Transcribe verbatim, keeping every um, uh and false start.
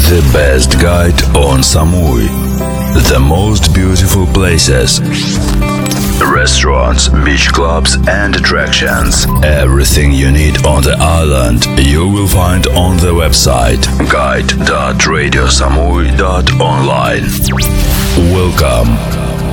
The best guide on Samui. The most beautiful places. Restaurants, beach clubs and attractions. Everything you need on the island you will find on the website guide dot radio samui dot online. Welcome